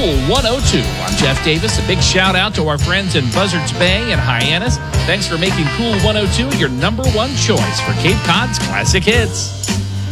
Cool 102. I'm Jeff Davis. A big shout out to our friends in Buzzards Bay and Hyannis. Thanks for making Cool 102 your number one choice for Cape Cod's classic hits.